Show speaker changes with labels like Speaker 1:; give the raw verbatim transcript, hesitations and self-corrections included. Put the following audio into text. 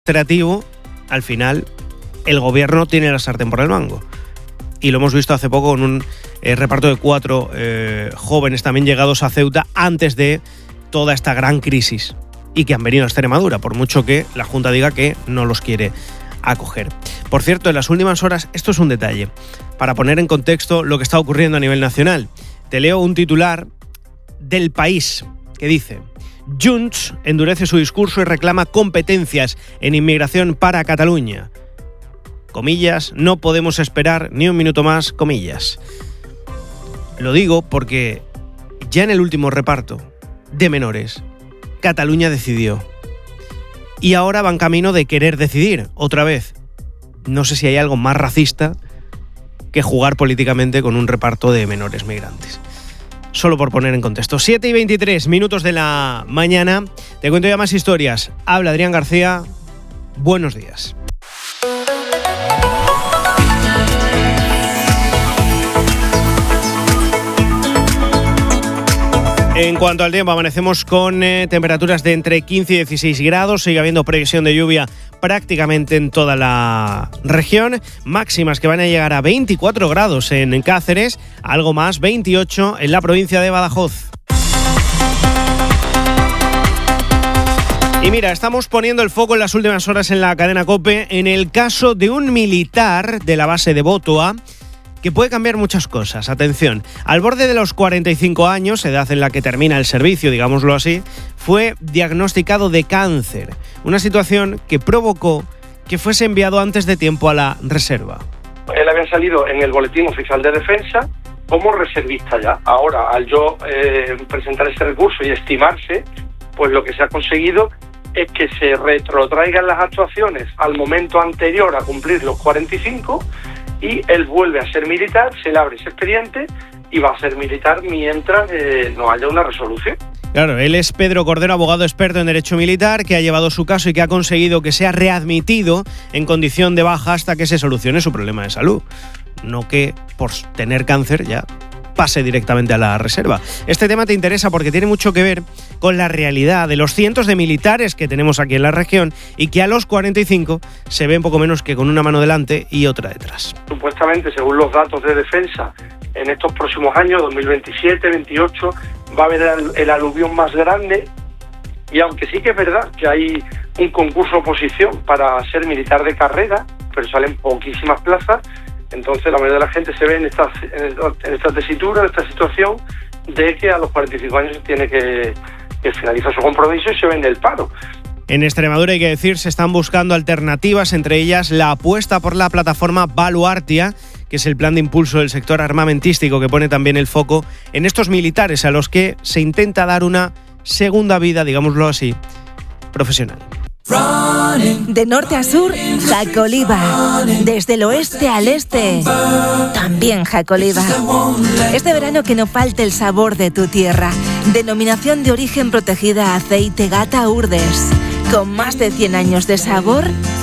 Speaker 1: administrativo, al final, el gobierno tiene la sartén por el mango. Y lo hemos visto hace poco con un eh, reparto de cuatro eh, jóvenes también llegados a Ceuta antes de toda esta gran crisis y que han venido a Extremadura, por mucho que la Junta diga que no los quiere acoger. Por cierto, en las últimas horas, esto es un detalle, para poner en contexto lo que está ocurriendo a nivel nacional. Te leo un titular del País que dice: Junts endurece su discurso y reclama competencias en inmigración para Cataluña. Comillas, no podemos esperar ni un minuto más, comillas. Lo digo porque ya en el último reparto de menores, Cataluña decidió. Y ahora van camino de querer decidir, otra vez. No sé si hay algo más racista que jugar políticamente con un reparto de menores migrantes. Solo por poner en contexto. siete y veintitrés minutos de la mañana. Te cuento ya más historias. Habla Adrián García. Buenos días. En cuanto al tiempo, amanecemos con eh, temperaturas de entre quince y dieciséis grados. Sigue habiendo previsión de lluvia prácticamente en toda la región. Máximas que van a llegar a veinticuatro grados en Cáceres, algo más, veintiocho en la provincia de Badajoz. Y mira, estamos poniendo el foco en las últimas horas en la cadena COPE en el caso de un militar de la base de Botoa, que puede cambiar muchas cosas. Atención, al borde de los cuarenta y cinco años, edad en la que termina el servicio, digámoslo así, fue diagnosticado de cáncer, una situación que provocó que fuese enviado antes de tiempo a la reserva.
Speaker 2: Él había salido en el Boletín Oficial de Defensa como reservista ya. Ahora, al yo eh, presentar ese recurso y estimarse, pues lo que se ha conseguido es que se retrotraigan las actuaciones al momento anterior a cumplir los cuarenta y cinco, y él vuelve a ser militar, se le abre ese expediente y va a ser militar mientras eh, no haya una resolución.
Speaker 1: Claro, él es Pedro Cordero, abogado experto en Derecho Militar, que ha llevado su caso y que ha conseguido que sea readmitido en condición de baja hasta que se solucione su problema de salud. No que por tener cáncer ya pase directamente a la reserva. Este tema te interesa porque tiene mucho que ver con la realidad de los cientos de militares que tenemos aquí en la región y que a los cuarenta y cinco se ven poco menos que con una mano delante y otra detrás.
Speaker 2: Supuestamente, según los datos de defensa, en estos próximos años, dos mil veintisiete, veintiocho, va a haber el, el aluvión más grande, y aunque sí que es verdad que hay un concurso oposición para ser militar de carrera, pero salen poquísimas plazas. Entonces la mayoría de la gente se ve en esta, en esta tesitura, en esta situación de que a los cuarenta y cinco años se tiene que, que finalizar su compromiso y se ve en el paro.
Speaker 1: En Extremadura, hay que decir, se están buscando alternativas, entre ellas la apuesta por la plataforma Baluartia, que es el plan de impulso del sector armamentístico que pone también el foco en estos militares a los que se intenta dar una segunda vida, digámoslo así, profesional.
Speaker 3: De norte a sur, Jacoliva. Desde el oeste al este, también Jacoliva. Este verano que no falte el sabor de tu tierra. Denominación de origen protegida Aceite Gata Urdes. Con más de cien años de sabor